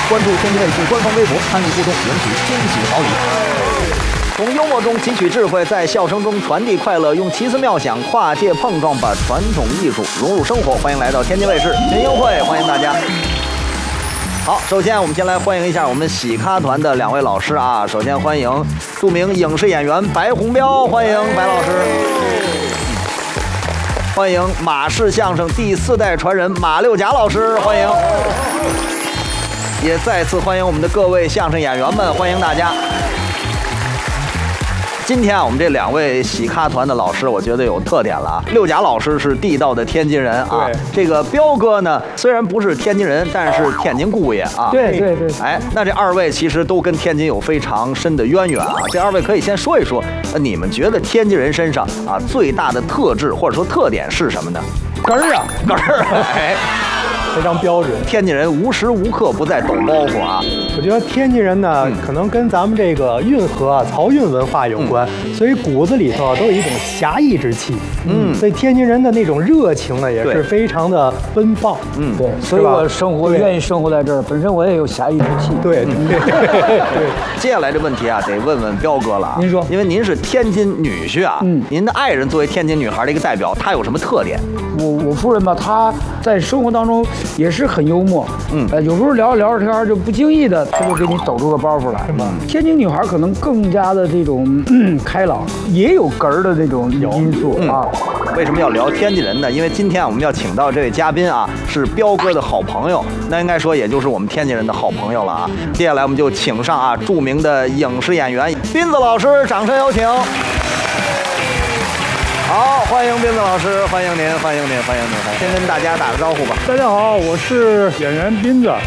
关注天津卫视官方微博，参与互动，领取惊喜好礼。从幽默中汲取智慧，在笑声中传递快乐，用奇思妙想跨界碰撞，把传统艺术融入生活。欢迎来到天津卫视群英会，欢迎大家。好，首先我们先来欢迎一下我们喜咖团的2位老师啊。首先欢迎著名影视演员白洪彪，欢迎白老师。欢迎马氏相声第4代传人马六甲老师，欢迎。也再次欢迎我们的各位相声演员们，欢迎大家。今天啊，我们这2位喜咖团的老师，我觉得有特点了啊。六甲老师是地道的天津人啊，这个彪哥呢，虽然不是天津人，但是天津姑爷啊。 对。 哎，那这2位其实都跟天津有非常深的渊源啊。这2位可以先说一说，你们觉得天津人身上啊最大的特质或者说特点是什么呢？ 哏儿啊， 哏儿，哎。 非常标准。 天津人无时无刻不在抖包袱啊！ 我觉得天津人呢，可能跟咱们这个运河啊、漕运文化有关，所以骨子里头都有一种侠义之气。所以天津人的那种热情呢，也是非常的奔放。 对，所以我愿意生活在这儿，本身我也有侠义之气。 对。 接下来这问题啊，得问问彪哥了啊。 您说， 因为您是天津女婿啊，您的爱人作为天津女孩的一个代表，她有什么特点？ 我夫人吧，她在生活当中也是很幽默，有时候聊着天就不经意的，她就给你抖出个包袱来。天津女孩可能更加的这种开朗，也有哏儿的这种因素啊。 为什么要聊天津人呢？因为今天我们要请到这位嘉宾啊，是彪哥的好朋友，那应该说也就是我们天津人的好朋友了啊。接下来我们就请上啊著名的影视演员斌子老师，掌声有请。好，欢迎斌子老师，欢迎您。先跟大家打个招呼吧。 大家好，我是演员斌子。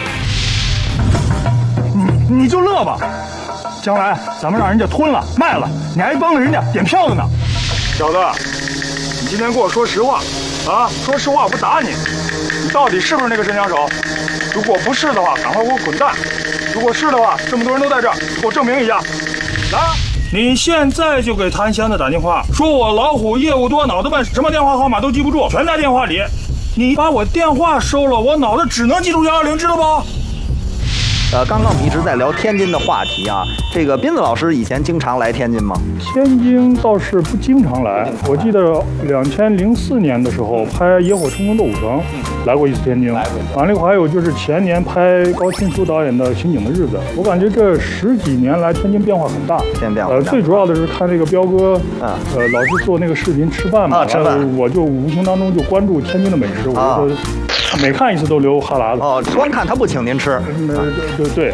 你就乐吧，将来咱们让人家吞了卖了，你还帮着人家点票的呢。小子，你今天跟我说实话啊，说实话我不打你。你到底是不是那个真枪手？如果不是的话，赶快给我滚蛋；如果是的话，这么多人都在这儿，给我证明一下。来。你现在就给谭香的打电话，说我老虎业务多，脑子笨，什么电话号码都记不住，全在电话里。你把我电话收了，我脑子只能记住120，知道不？ 刚刚我们一直在聊天津的话题啊。这个斌子老师以前经常来天津吗？ 天津倒是不经常来，我记得2004年的时候拍《野火成功斗武城》，来过一次天津。完了以后还有就是前年拍高庆书导演的《刑警的日子》，我感觉这10几年来天津变化很大。最主要的是看这个彪哥，老是做那个视频吃饭嘛，我就无形当中就关注天津的美食，我觉得。每看一次都流哈喇子哦，光看他不请您吃， 对。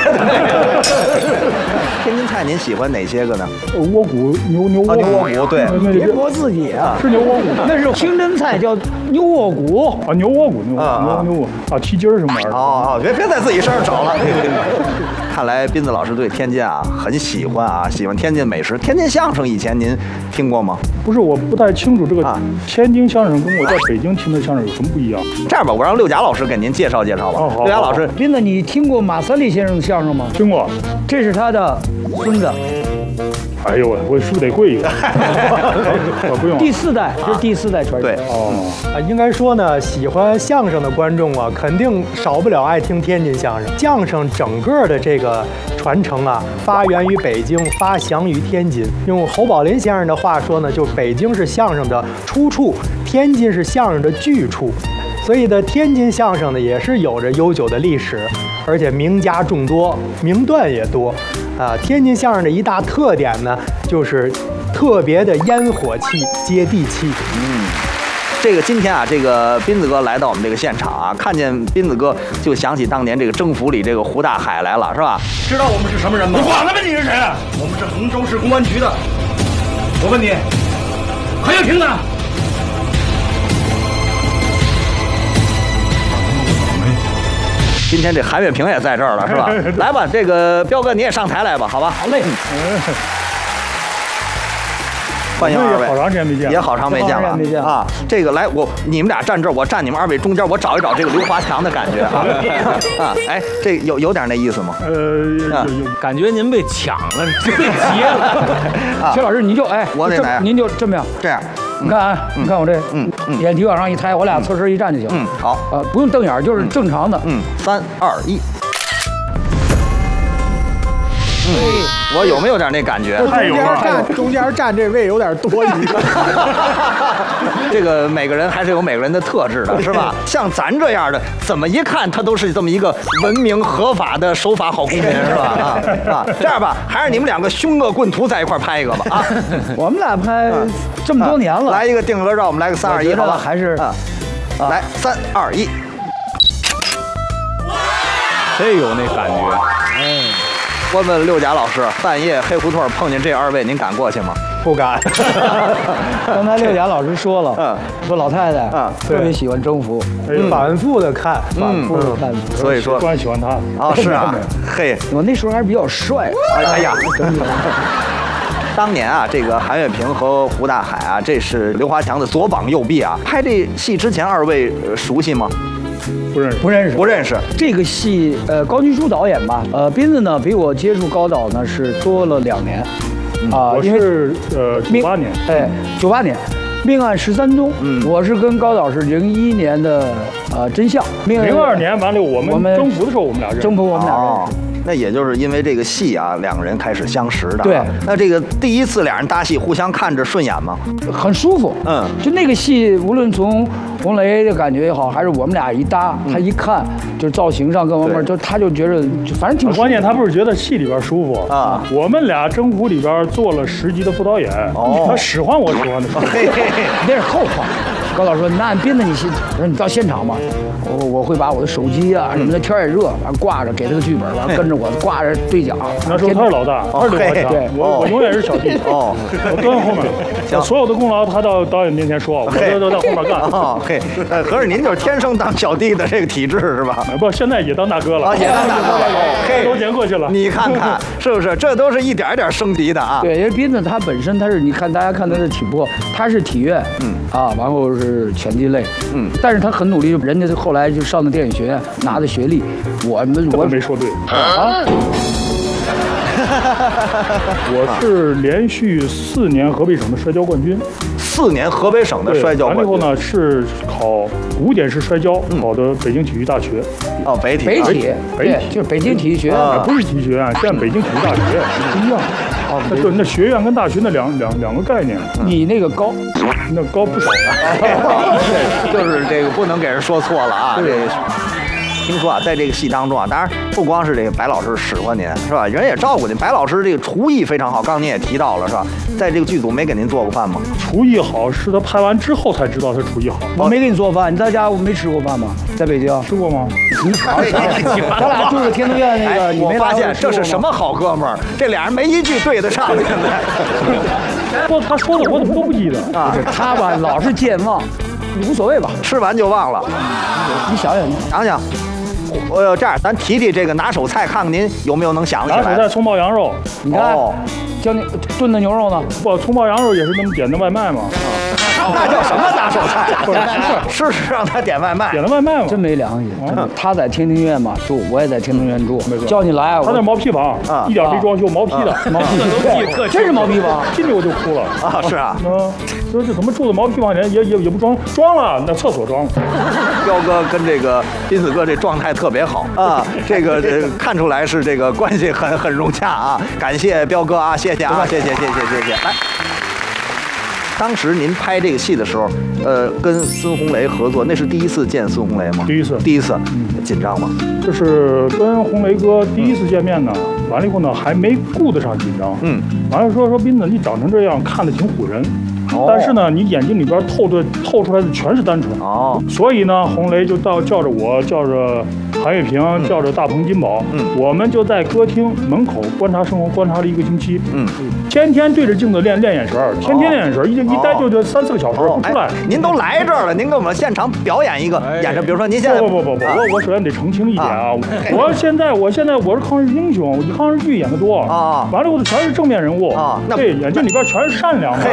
天津菜您喜欢哪些个呢？ 窝骨牛窝骨， 对， 别说自己啊， 是牛窝骨， 那是清真菜叫牛窝骨啊，牛窝骨啊，蹄筋儿什么玩意儿？ 哦，别在自己身上找了。看来斌子老师对天津啊很喜欢啊，喜欢天津美食。天津相声以前您听过吗？ 不是，我不太清楚这个天津相声跟我在北京听的相声有什么不一样。 这样吧，我让六甲老师给您介绍吧。 好， 六甲老师， 斌子，你听过马三立先生的相声吗？ 听过， 这是他的孙子。 哎呦，我是不是得跪一个？不用。 第4代，这是第4代传人。 对，应该说呢，喜欢相声的观众啊，肯定少不了爱听天津相声。相声整个的这个传承啊，发源于北京，发祥于天津。用侯宝林先生的话说呢，就北京是相声的出处，天津是相声的去处。所以呢，天津相声呢也是有着悠久的历史，而且名家众多，名段也多。天津相声的一大特点呢，就是特别的烟火气、接地气。 这个今天啊，这个斌子哥来到我们这个现场啊，看见斌子哥就想起当年这个征服里这个胡大海来了，是吧？ 知道我们是什么人吗？ 你管了吧，你是谁啊？ 我们是衡州市公安局的。我问你，韩月平呢？ 今天这韩月平也在这儿了，是吧？来吧，这个彪哥你也上台来吧，好吧？ 好嘞。 欢迎二位， 好长时间没见， 也好长没见了啊！这个来，你们俩站这儿，我站你们2位中间，我找一找这个刘华强的感觉啊！哎，这有点那意思吗？ 感觉您被抢了，被劫了。 薛老师，您就我得来， 您就这么样， 这样。 你看啊，你看我这，眼皮往上一抬，我俩侧身一站就行。 好， 不用瞪眼，就是正常的。 3、2、1。 我有没有点那感觉？ 太有了。 中间站这位有点多余。 这个每个人还是有每个人的特质的，是吧？像咱这样的，怎么一看他都是这么一个文明合法的守法好公民，是吧？这样吧，还是你们两个凶恶棍徒在一块拍一个吧啊！ 我们俩拍这么多年了， 来一个定格照，我们来个3、2、1，好吧？ 还是来3、2、1。 真有那感觉。 问问六甲老师，半夜黑胡同碰见这2位，您敢过去吗？ 不敢。 刚才六甲老师说了，说老太太特别喜欢征服， 反复的看， 反复的看， 所以说突然喜欢他啊，是啊，嘿， 我那时候还是比较帅。 哎呀，当年啊，这个韩岳平和胡大海啊，这是刘华强的左膀右臂啊。拍这戏之前，2位熟悉吗？ 不认识。这个戏，高君书导演吧，斌子呢比我接触高导呢是多了2年， 我是98年， 哎，98年，命案13宗，我是跟高导是01年的真相 ，02年完了我们征服的时候我们俩认识， 征服我们俩认识。 那也就是因为这个戏啊，2个人开始相识的。 对， 那这个第一次俩人搭戏，互相看着顺眼吗？ 很舒服。就那个戏，无论从红雷的感觉也好，还是我们俩一搭，他一看就造型上各方面，就他就觉得反正挺舒服。 关键他不是觉得戏里边舒服啊，我们俩征服里边做了10集的副导演，他使唤我使唤的。 那是后话。高导说：“那斌子你说你到现场吧，我会把我的手机啊什么的，天也热，完挂着给他个剧本，完跟着我挂着对讲。 那时候他是老大，他是刘华强，我永远是小弟。我跟后面，所有的功劳他到导演面前说，我都在后面干。 嘿，合着您就是天生当小弟的这个体质是吧？ 不，现在也当大哥了， 也当大哥了， 嘿，都年过去了。 你看看是不是？这都是一点一点升级的啊。 对，因为斌子他本身他是，你看大家看他的体魄，他是体院，然后是拳击类，但是他很努力，人家后来就上的电影学院拿的学历，我没说对啊。我是连续4年河北省的摔跤冠军 ，4年河北省的摔跤冠军。 完了以后呢，是考古典式摔跤，考的北京体育大学。 北体， 对，就是北京体育学院， 不是体育学院，现在北京体育大学不一样。对，那学院跟大学那两个概念。 你那个高， 那高不少就是这个不能给人说错了啊。对。听说啊，在这个戏当中啊，当然不光是这个白老师使唤您，是吧？人也照顾您。白老师这个厨艺非常好，刚刚您也提到了，是吧？在这个剧组没给您做过饭吗？ 厨艺好是他拍完之后才知道他厨艺好。 我没给你做饭，你在家没吃过饭吗？在北京吃过吗？ 咱俩住着天通苑那个， 我发现这是什么好哥们儿？这俩人没一句对得上。现在， 他说的我怎么都不记得啊？他吧老是健忘，无所谓吧， 吃完就忘了。 你想想。 这样，咱提这个拿手菜，看看您有没有能想起来。 拿手菜葱爆羊肉， 你看，教你炖的牛肉呢？ 不，葱爆羊肉也是那么点的外卖嘛。 那叫什么拿手菜？是让他点外卖， 点的外卖嘛。 真没良心，他在天津院嘛住，我也在天津院住。叫你来， 他那毛坯房一点没装修，毛坯的， 真是毛坯房， 进去我就哭了啊！是啊， 说这怎么住的毛坯房也不装了，那厕所装了。 彪哥跟这个斌子哥这状态特别好啊，这个看出来是这个关系很融洽啊！感谢彪哥啊，谢谢啊，谢谢。来。当时您拍这个戏的时候，跟孙红雷合作，那是第一次见孙红雷吗？ 第一次， 紧张吗？ 就是跟红雷哥第一次见面呢，完了以后呢，还没顾得上紧张。完了说斌子，你长成这样，看得挺唬人。但是呢，你眼睛里边透出来的全是单纯。所以呢，红雷就叫着我，叫着韩岳平，叫着大鹏金宝，我们就在歌厅门口观察生活，观察了1个星期。天天对着镜子练眼神，天天练眼神，一待就3、4个小时不出来。 您都来这儿了，您给我们现场表演一个眼神，比如说您现在不，我首先得澄清一点啊，我现在我是抗日英雄，我抗日剧演得多啊，完了我的全是正面人物啊，对，眼睛里边全是善良的。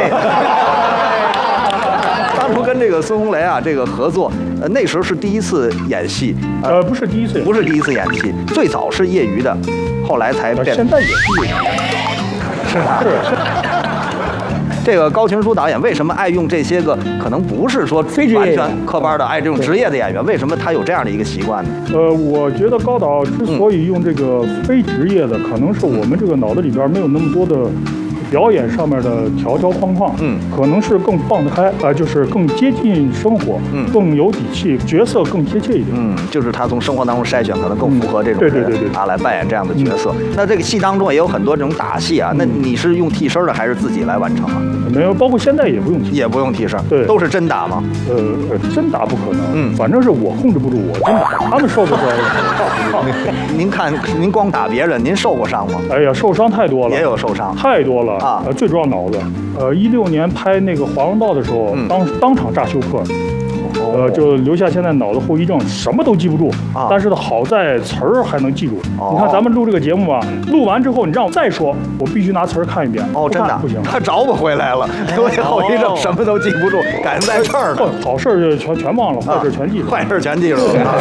当初跟这个孙红雷啊这个合作，那时候是第一次演戏， 不是第一次演戏，最早是业余的，后来才变。 现在也是业余。是。 这个高群书导演为什么爱用这些个可能不是说完全科班的，爱这种职业的演员？为什么他有这样的一个习惯呢？ 我觉得高导之所以用这个非职业的，可能是我们这个脑子里边没有那么多的表演上面的条条框框，可能是更放得开，就是更接近生活，更有底气，角色更贴切一点， 就是他从生活当中筛选，可能更符合这种人来扮演这样的角色。那这个戏当中也有很多这种打戏啊，那你是用替身的还是自己来完成啊？ 没有，包括现在也不用替身， 也不用替身， 对， 都是真打吗？ 真打不可能，反正是我控制不住我真打，他们受得出来。 您看，您光打别人，您受过伤吗？ 哎呀，受伤太多了， 也有受伤， 太多了啊！最主要脑子。16年拍那个《华容道》的时候，当场炸休克。就留下现在脑子后遗症，什么都记不住。但是呢，好在词儿还能记住。你看咱们录这个节目啊，录完之后你让我再说，我必须拿词儿看一遍。 真的不行， 他找不回来了，因为后遗症什么都记不住，感觉在这儿呢。 好事全忘了，坏事全记住。 坏事全记住了。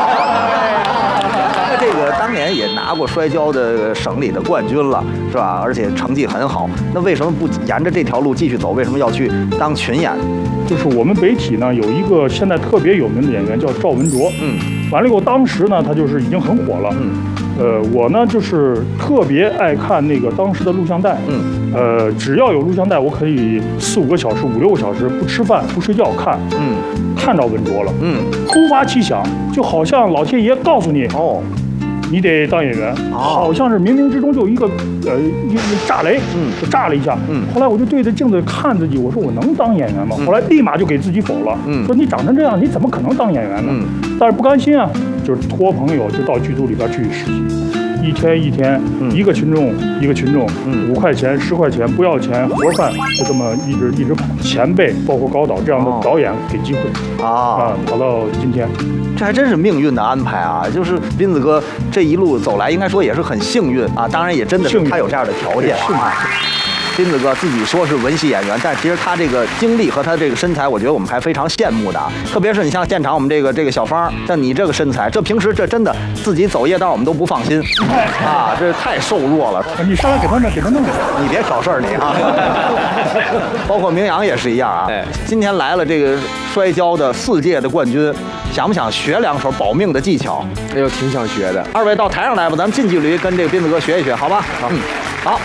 这个当年也拿过摔跤的省里的冠军了，是吧？而且成绩很好。那为什么不沿着这条路继续走？为什么要去当群演？ 就是我们北体呢有一个现在特别有名的演员叫赵文卓，完了以后当时呢他就是已经很火了，我呢就是特别爱看那个当时的录像带，只要有录像带我可以4、5个小时、5、6个小时不吃饭不睡觉看，看着文卓了，突发奇想，就好像老天爷告诉你你得当演员，好像是冥冥之中就一个炸雷，就炸了一下。后来我就对着镜子看自己，我说我能当演员吗？后来立马就给自己否了，说你长成这样，你怎么可能当演员呢？但是不甘心啊，就是托朋友就到剧组里边去实习。一天一天，一个群众一个群众，5块钱、10块钱不要钱，盒饭，就这么一直跑。前辈包括高导这样的导演给机会跑到今天， 这还真是命运的安排啊！就是斌子哥这一路走来，应该说也是很幸运啊。当然也真的是他有这样的条件啊。斌子哥自己说是文戏演员，但其实他这个经历和他这个身材，我觉得我们还非常羡慕的啊。特别是你像现场我们这个小芳，像你这个身材，这平时这真的自己走夜道我们都不放心啊，这太瘦弱了。 你上来给他弄， 你别挑事儿你啊。包括明阳也是一样啊。今天来了这个摔跤的4届的冠军，想不想学2手保命的技巧？ 哎呦，挺想学的。 2位到台上来吧，咱们近距离跟这个斌子哥学一学，好吧？好。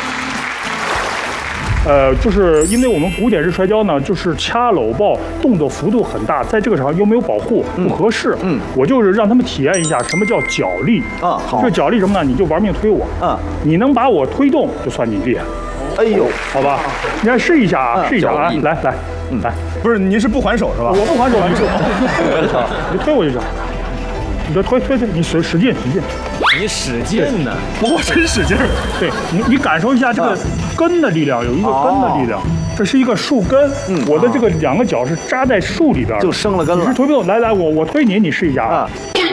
就是因为我们古典式摔跤呢，就是掐搂抱，动作幅度很大，在这个场又没有保护，不合适。我就是让他们体验一下什么叫脚力好。 这脚力什么呢？你就玩命推我，你能把我推动，就算你厉害。 哎呦， 好吧，你来试一下啊，试一下啊，来， 不是，您是不还手是吧？ 我不还手，你推我就行。你就推，你使劲。 你使劲呢？ 我真使劲。对你感受一下这个根的力量，有一个根的力量，这是一个树根。我的这个2个脚是扎在树里边， 就生了根了。 你是推不动，来，我推你，你试一下啊。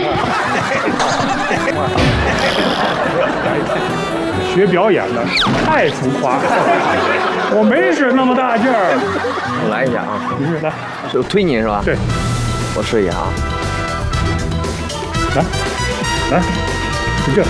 学表演的太浮夸，我没使那么大劲儿。 我来一下啊， 你试来， 就推你是吧？ 对， 我试一下啊。 来，使劲！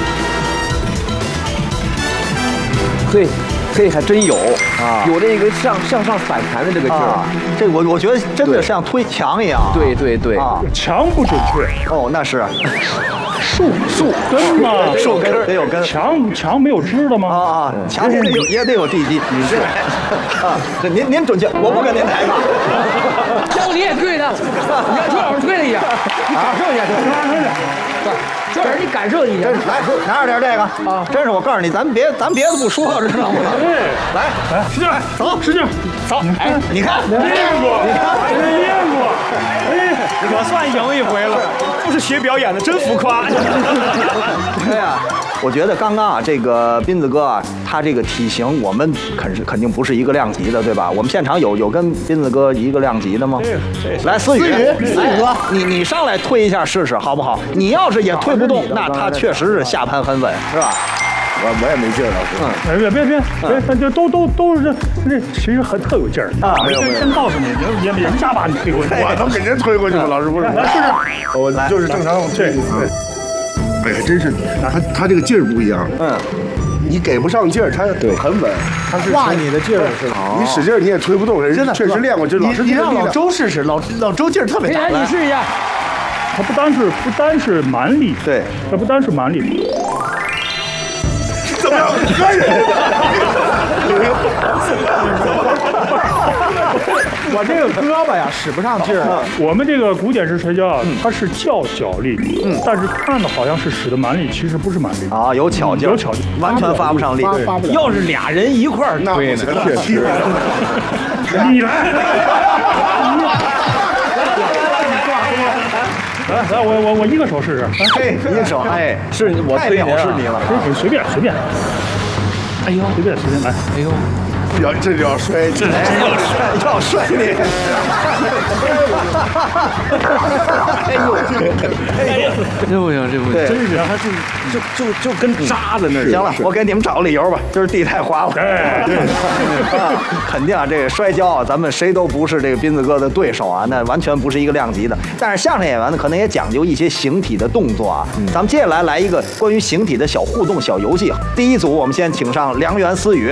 嘿，还真有啊，有这个向上反弹的这个劲儿。 这我觉得真的像推墙一样。 对墙不准确。 那是树根嘛， 树根得有根。 墙没有枝的吗？ 墙也得有地基。你这这您准确，我不跟您抬杠。 要不你也推他，你让朱老师推他一下，你感受一下，朱老师你感受一下。 来，拿着点这个啊！真是我告诉你，咱别的不说，知道吗？来， 使劲来，走，使劲走。 哎，你看， 练过，哎， 我算赢一回了，不是学表演的，真浮夸。 对呀，我觉得刚刚啊，这个斌子哥啊，他这个体型我们肯定不是一个量级的，对吧？我们现场有跟斌子哥一个量级的吗？来，思雨哥，你上来推一下试试，好不好？你要是也推不动，那他确实是下盘很稳，是吧？ 我也没劲儿，老师。别，都是这其实特有劲儿啊！真告诉你，人家把你推过去， 我能给人推过去吗？老师不是， 来试试， 我就是正常对。哎，还真是，他这个劲儿不一样。 你给不上劲儿，他很稳，他是画你的劲儿是吧？ 你使劲儿你也推不动，人真的确实练过，就老师你让老周试试，老周劲儿特别大。 你试一下。 他不单是蛮力， 对， 他不单是蛮力。 怎么样？膈人我这个胳膊呀使不上劲儿。 我们这个古典式摔跤啊，它是较小力，但是看的好像是使的蛮力，其实不是蛮力啊，有巧劲， 有巧劲， 完全发不上力。 要是俩人一块儿推呢， 你来。来，我一个手试试。 嘿，一个手，哎，是我推你是你了， 随便。哎呦，随便来。 哎呦， 这就要摔，这要摔你！哎呦， 这不行， 对， 真是他就跟扎在那儿。 行了，我给你们找个理由吧，就是地太滑了。肯定啊，这个摔跤啊，咱们谁都不是这个斌子哥的对手啊，那完全不是一个量级的。但是相声演员呢，可能也讲究一些形体的动作啊。咱们接下来一个关于形体的小互动、小游戏。第一组，我们先请上梁元、思雨，